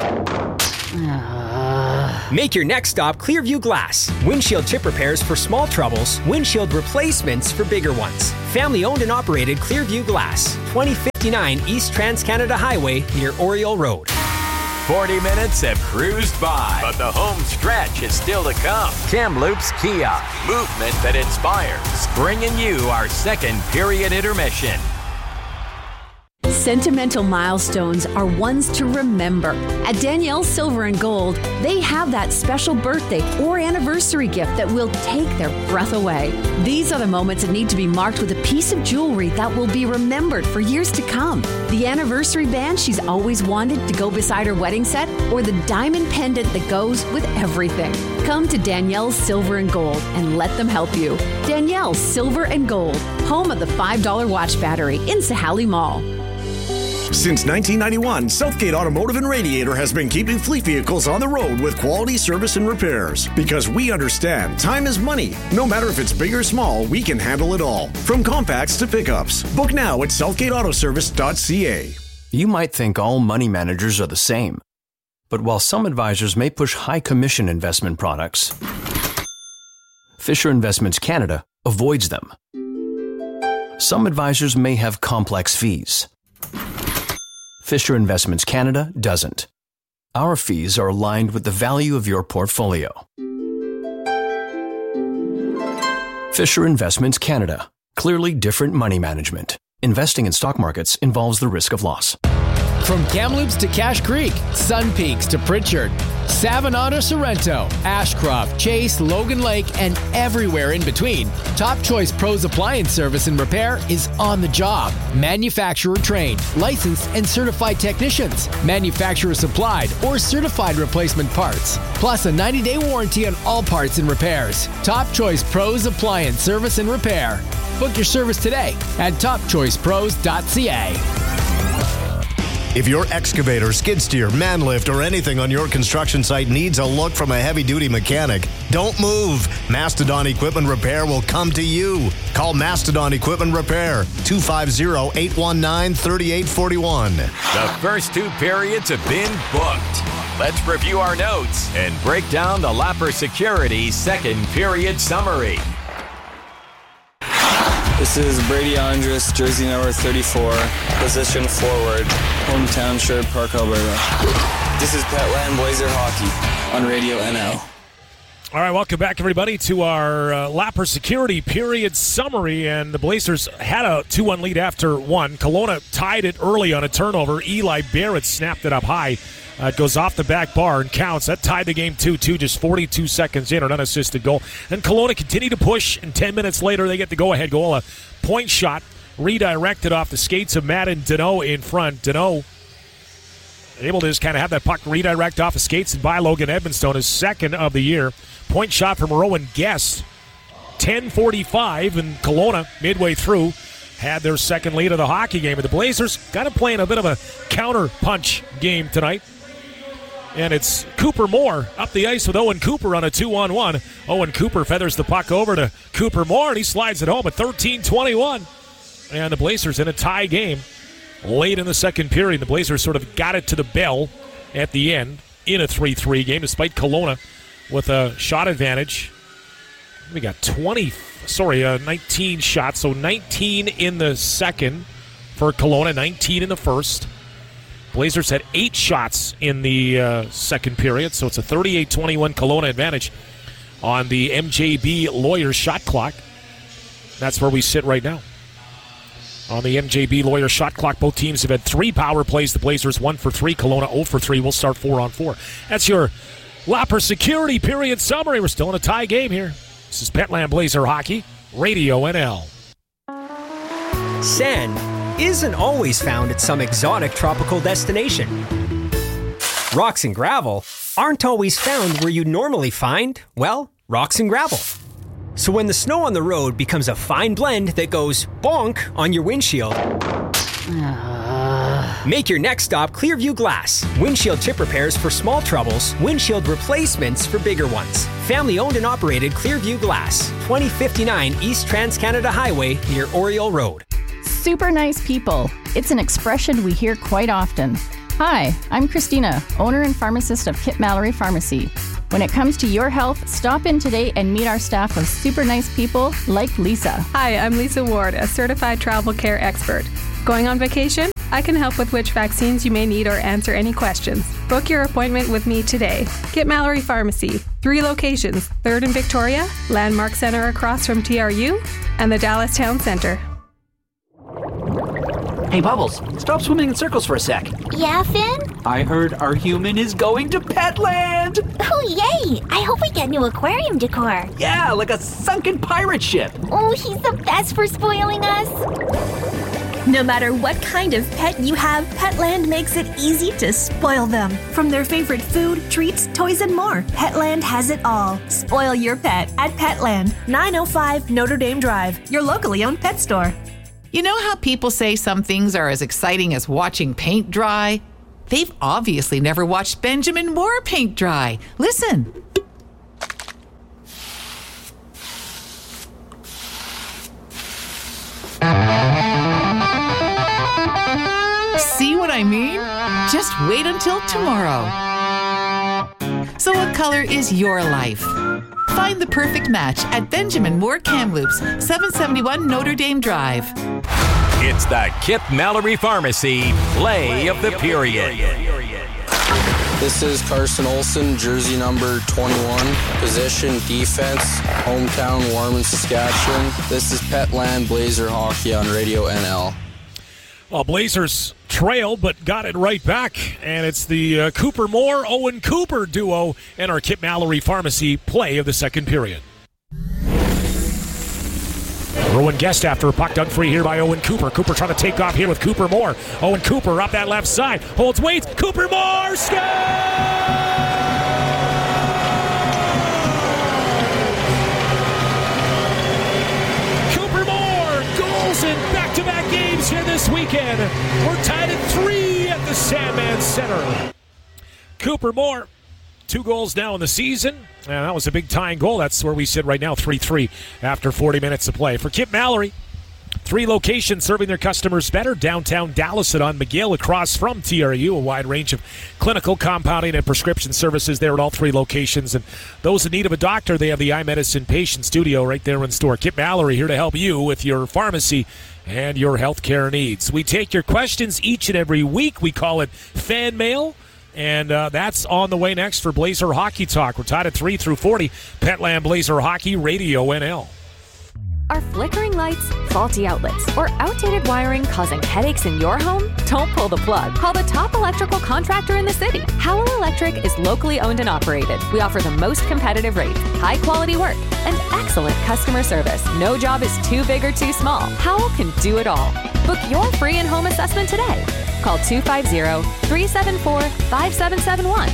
make your next stop Clearview Glass. Windshield chip repairs for small troubles, windshield replacements for bigger ones. Family owned and operated Clearview Glass, 2059 East Trans-Canada Highway near Oriole Road. 40 minutes have cruised by, but the home stretch is still to come. Kamloops Kia, movement that inspires, bringing you our second period intermission. Sentimental milestones are ones to remember. At Danielle's Silver and Gold, they have that special birthday or anniversary gift that will take their breath away. These are the moments that need to be marked with a piece of jewelry that will be remembered for years to come. The anniversary band she's always wanted to go beside her wedding set, or the diamond pendant that goes with everything. Come to Danielle's Silver and Gold and let them help you. Danielle's Silver and Gold, home of the $5 watch battery in Sahali Mall. Since 1991, Southgate Automotive and Radiator has been keeping fleet vehicles on the road with quality service and repairs. Because we understand time is money. No matter if it's big or small, we can handle it all. From compacts to pickups. Book now at southgateautoservice.ca. You might think all money managers are the same. But while some advisors may push high commission investment products, Fisher Investments Canada avoids them. Some advisors may have complex fees. Fisher Investments Canada doesn't. Our fees are aligned with the value of your portfolio. Fisher Investments Canada. Clearly different money management. Investing in stock markets involves the risk of loss. From Kamloops to Cache Creek, Sun Peaks to Pritchard, Savona to Sorrento, Ashcroft, Chase, Logan Lake, and everywhere in between, Top Choice Pros Appliance Service and Repair is on the job. Manufacturer trained, licensed, and certified technicians, manufacturer supplied or certified replacement parts, plus a 90-day warranty on all parts and repairs. Top Choice Pros Appliance Service and Repair. Book your service today at topchoicepros.ca. If your excavator, skid steer, man lift, or anything on your construction site needs a look from a heavy-duty mechanic, don't move. Mastodon Equipment Repair will come to you. Call Mastodon Equipment Repair, 250-819-3841. The first two periods have been booked. Let's review our notes and break down the Lapper Security second period summary. This is Brady Andrus, jersey number 34, position forward, hometown Sherwood Park, Alberta. This is Petland Blazer Hockey on Radio NL. All right, welcome back, everybody, to our Lapper Security period summary. And the Blazers had a 2-1 lead after one. Kelowna tied it early on a turnover. Eli Barrett snapped it up high. It goes off the back bar and counts. That tied the game 2-2, just 42 seconds in, an unassisted goal. And Kelowna continued to push, and 10 minutes later they get the go-ahead goal. A point shot redirected off the skates of Madden Deneau in front. Deneau able to just kind of have that puck redirect off the skates and by Logan Edmonstone, his second of the year. Point shot from Rowan Guest. 10:45, and Kelowna, midway through, had their second lead of the hockey game. But the Blazers got to play in a bit of a counter-punch game tonight. And it's Cooper Moore up the ice with Owen Cooper on a 2-on-1. Owen Cooper feathers the puck over to Cooper Moore, and he slides it home at 13:21. And the Blazers in a tie game late in the second period. The Blazers sort of got it to the bell at the end in a 3-3 game, despite Kelowna with a shot advantage. We got 19 shots, so 19 in the second for Kelowna, 19 in the first. Blazers had 8 shots in the second period, so it's a 38-21 Kelowna advantage on the MJB Lawyers shot clock. That's where we sit right now. On the MJB Lawyers shot clock, both teams have had 3 power plays. The Blazers 1 for 3, Kelowna 0 for 3. We'll start 4-on-4. That's your Lapper Security period summary. We're still in a tie game here. This is Petland Blazer Hockey, Radio NL. Sand isn't always found at some exotic tropical destination. Rocks and gravel aren't always found where you'd normally find, well, rocks and gravel. So when the snow on the road becomes a fine blend that goes bonk on your windshield, Make your next stop Clearview Glass. Windshield chip repairs for small troubles, windshield replacements for bigger ones. Family owned and operated Clearview Glass, 2059 East Trans-Canada Highway near Oriole Road. Super nice people. It's an expression we hear quite often. Hi, I'm Christina, owner and pharmacist of Kip Mallory Pharmacy. When it comes to your health, stop in today and meet our staff of super nice people like Lisa. Hi, I'm Lisa Ward, a certified travel care expert. Going on vacation? I can help with which vaccines you may need or answer any questions. Book your appointment with me today. Kip Mallory Pharmacy, 3 locations, 3rd and Victoria, Landmark Center across from TRU, and the Dallas Town Center. Hey, Bubbles, stop swimming in circles for a sec. Yeah, Finn? I heard our human is going to Petland! Oh, yay! I hope we get new aquarium decor. Yeah, like a sunken pirate ship. Oh, he's the best for spoiling us. No matter what kind of pet you have, Petland makes it easy to spoil them. From their favorite food, treats, toys, and more, Petland has it all. Spoil your pet at Petland, 905 Notre Dame Drive, your locally owned pet store. You know how people say some things are as exciting as watching paint dry? They've obviously never watched Benjamin Moore paint dry. Listen. See what I mean? Just wait until tomorrow. So what color is your life? Find the perfect match at Benjamin Moore Kamloops, 771 Notre Dame Drive. It's the Kip Mallory Pharmacy Play of the Period. This is Carson Olsen, jersey number 21, position defense, hometown Warman, Saskatchewan. This is Petland Blazer Hockey on Radio NL. Well, Blazers trailed, but got it right back. And it's the Cooper Moore, Owen Cooper duo in our Kip Mallory Pharmacy Play of the second period. Rowan Guest after a puck done free here by Owen Cooper. Cooper trying to take off here with Cooper Moore. Owen Cooper up that left side. Holds weights. Cooper Moore scores! Cooper Moore goals in back-to-back games here this weekend. We're tied at 3 at the Sandman Center. Cooper Moore, 2 goals now in the season. And that was a big tying goal. That's where we sit right now, 3-3 after 40 minutes of play. For Kip Mallory, 3 locations serving their customers better. Downtown Dallas and on McGill across from TRU. A wide range of clinical, compounding, and prescription services there at all 3 locations. And those in need of a doctor, they have the iMedicine Patient Studio right there in store. Kip Mallory here to help you with your pharmacy and your healthcare needs. We take your questions each and every week. We call it Fan Mail. And that's on the way next for Blazer Hockey Talk. We're tied at 3 through 40. Petland Blazer Hockey Radio NL. Are flickering lights, faulty outlets, or outdated wiring causing headaches in your home? Don't pull the plug. Call the top electrical contractor in the city. Howell Electric is locally owned and operated. We offer the most competitive rates, high quality work, and excellent customer service. No job is too big or too small. Howell can do it all. Book your free in-home assessment today. Call 250-374-5771.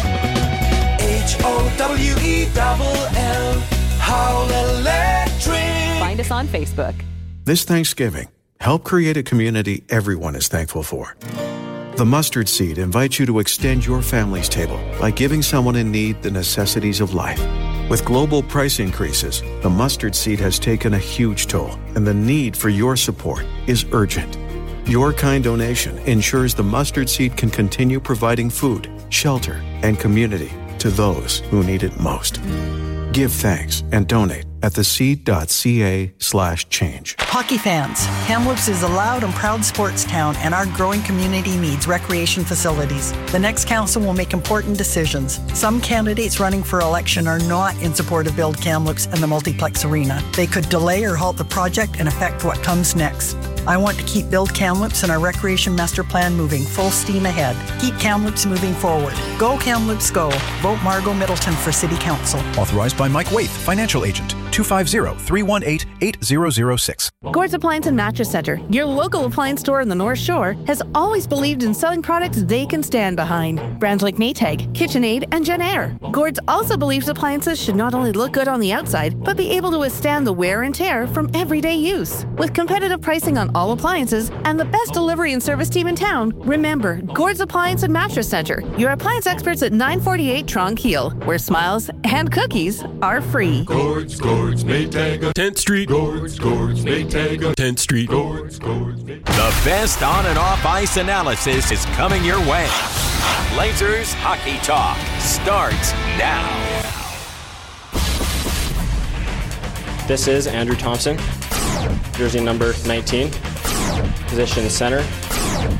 HOWELL, Howell Electric. Find us on Facebook. This Thanksgiving, help create a community everyone is thankful for. The Mustard Seed invites you to extend your family's table by giving someone in need the necessities of life. With global price increases, the Mustard Seed has taken a huge toll, and the need for your support is urgent. Your kind donation ensures the Mustard Seed can continue providing food, shelter, and community to those who need it most. Give thanks and donate at theseed.ca/change. Hockey fans, Kamloops is a loud and proud sports town, and our growing community needs recreation facilities. The next council will make important decisions. Some candidates running for election are not in support of Build Kamloops and the multiplex arena. They could delay or halt the project and affect what comes next. I want to keep Build Kamloops and our recreation master plan moving full steam ahead. Keep Kamloops moving forward. Go Kamloops, go. Vote Margot Middleton for City Council. Authorized by Mike Waith, financial agent. 250-318-8006. Gord's Appliance and Mattress Center, your local appliance store in the North Shore, has always believed in selling products they can stand behind. Brands like Maytag, KitchenAid, and JennAir. Gord's also believes appliances should not only look good on the outside, but be able to withstand the wear and tear from everyday use. With competitive pricing on all appliances and the best delivery and service team in town, remember, Gord's Appliance and Mattress Center, your appliance experts at 948 Tronquil, where smiles and cookies are free. Gord's Maytag, 10th Street. Gord's Maytag, 10th Street. Gord's Maytag. The best on and off ice analysis is coming your way. Blazers Hockey Talk starts now. This is Andrew Thompson, jersey number 19, position center.